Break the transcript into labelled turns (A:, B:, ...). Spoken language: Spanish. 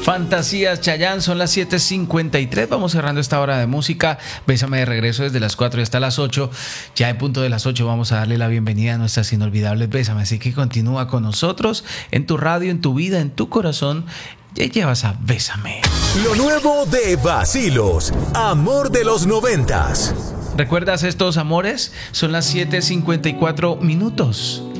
A: Fantasías Chayanne, son las 7:53. Vamos cerrando esta hora de música. Bésame de regreso desde las 4 y hasta las 8. Ya en punto de las 8 vamos a darle la bienvenida a nuestras inolvidables Bésame. Así que continúa con nosotros en tu radio, en tu vida, en tu corazón. Ya llevas a Bésame.
B: Lo nuevo de Vacilos, amor de los 90s.
A: ¿Recuerdas estos amores? Son las 7:54 minutos.